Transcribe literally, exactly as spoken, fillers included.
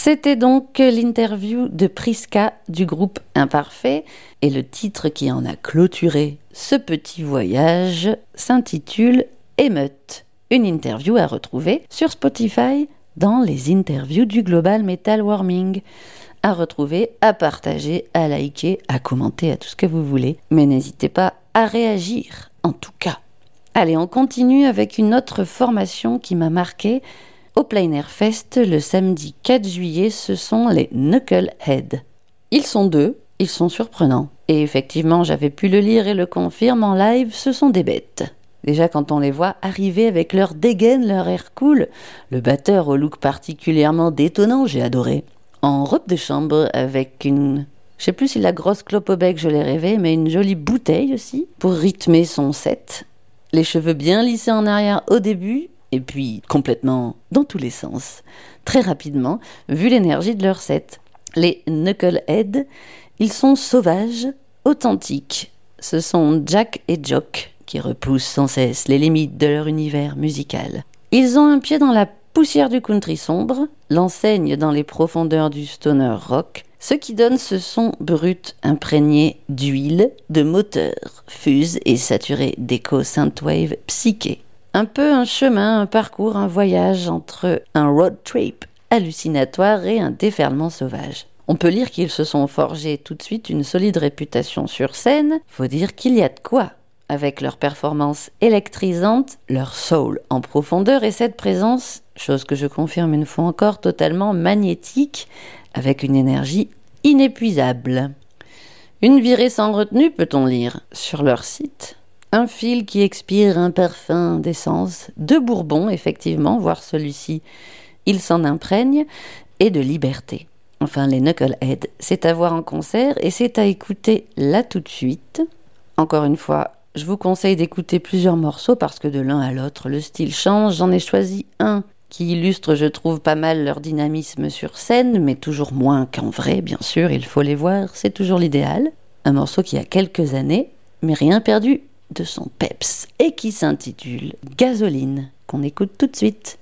C'était donc l'interview de Prisca du groupe Imparfait et le titre qui en a clôturé ce petit voyage s'intitule Émeute. Une interview à retrouver sur Spotify dans les interviews du Global Metal Warming. À retrouver, à partager, à liker, à commenter, à tout ce que vous voulez. Mais n'hésitez pas à réagir, en tout cas. Allez, on continue avec une autre formation qui m'a marquée. Au Plein Air Fest, le samedi quatre juillet, ce sont les Knucklehead. Ils sont deux, ils sont surprenants. Et effectivement, j'avais pu le lire et le confirme en live, ce sont des bêtes. Déjà, quand on les voit arriver avec leur dégaine, leur air cool, le batteur au look particulièrement détonnant, j'ai adoré. En robe de chambre avec une... Je sais plus si la grosse clope au bec, je l'ai rêvé, mais une jolie bouteille aussi, pour rythmer son set. Les cheveux bien lissés en arrière au début, et puis complètement dans tous les sens. Très rapidement, vu l'énergie de leur set. Les Knucklehead, ils sont sauvages, authentiques. Ce sont Jack et Jock qui repoussent sans cesse les limites de leur univers musical. Ils ont un pied dans la poussière du country sombre, l'enseigne dans les profondeurs du stoner rock, ce qui donne ce son brut imprégné d'huile, de moteur, fuse et saturé d'écho synthwave psyché. Un peu un chemin, un parcours, un voyage entre un road trip hallucinatoire et un déferlement sauvage. On peut lire qu'ils se sont forgés tout de suite une solide réputation sur scène, faut dire qu'il y a de quoi. Avec leur performance électrisante, leur soul en profondeur et cette présence, chose que je confirme une fois encore, totalement magnétique, avec une énergie inépuisable. Une virée sans retenue, peut-on lire, sur leur site. Un fil qui expire un parfum d'essence, de bourbon, effectivement, voire celui-ci, il s'en imprègne, et de liberté. Enfin, les Knucklehead, c'est à voir en concert et c'est à écouter là tout de suite. Encore une fois, je vous conseille d'écouter plusieurs morceaux parce que de l'un à l'autre, le style change. J'en ai choisi un qui illustre, je trouve, pas mal leur dynamisme sur scène, mais toujours moins qu'en vrai, bien sûr, il faut les voir, c'est toujours l'idéal. Un morceau qui a quelques années, mais rien perdu de son peps, et qui s'intitule Gasoline, qu'on écoute tout de suite.